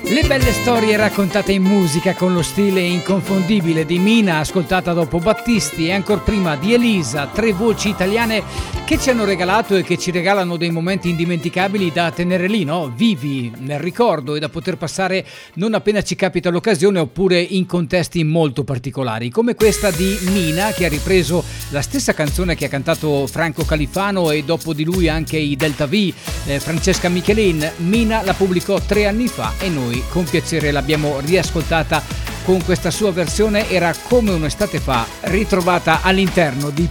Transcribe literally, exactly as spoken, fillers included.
Le belle storie raccontate in musica con lo stile inconfondibile di Mina, ascoltata dopo Battisti, e ancor prima di Elisa, tre voci italiane che ci hanno regalato e che ci regalano dei momenti indimenticabili da tenere lì, no? Vivi nel ricordo e da poter passare non appena ci capita l'occasione oppure in contesti molto particolari, come questa di Mina, che ha ripreso la stessa canzone che ha cantato Franco Califano e dopo di lui anche i Delta V, eh, Francesca Michelin. Mina la pubblicò tre anni fa e noi con piacere l'abbiamo riascoltata con questa sua versione. Era come un'estate fa, ritrovata all'interno di